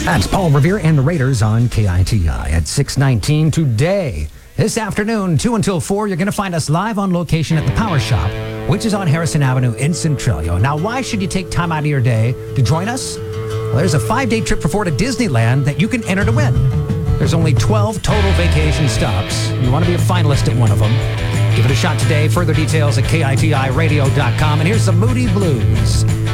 That's Paul Revere and the Raiders on KITI at 6:19 today. This afternoon, 2 until 4, you're going to find us live on location at the Power Shop, which is on Harrison Avenue in Centralia. Now, why should you take time out of your day to join us? Well, there's a 5-day trip for 4 to Disneyland that you can enter to win. There's only 12 total vacation stops. You want to be a finalist at one of them. Give it a shot today. Further details at KITIRadio.com. And here's the Moody Blues.